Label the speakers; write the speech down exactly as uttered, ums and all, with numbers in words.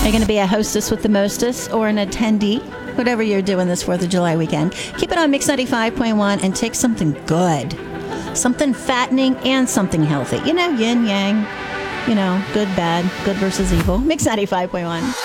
Speaker 1: Are you going to be a hostess with the mostest or an attendee? Whatever you're doing this fourth of July weekend. Keep it on Mix ninety-five point one and take something good. Something fattening and something healthy. You know, yin, yang. You know, good, bad, good versus evil. Mix ninety-five point one.